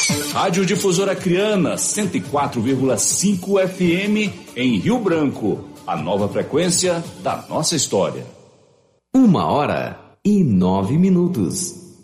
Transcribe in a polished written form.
Rádio Difusora Acreana, 104,5 FM em Rio Branco. A nova frequência da nossa história. 1h09.